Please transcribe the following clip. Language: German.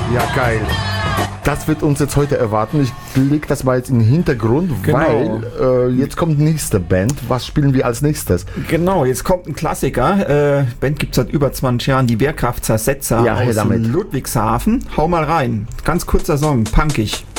Ja, geil. Das wird uns jetzt heute erwarten. Ich lege das mal jetzt in den Hintergrund, Genau. weil jetzt kommt die nächste Band. Was spielen wir als nächstes? Genau, jetzt kommt ein Klassiker. Band gibt es seit über 20 Jahren, die Wehrkraft Zersetzer Ja, her aus damit. Ludwigshafen. Hau mal rein. Ganz kurzer Song, punkig.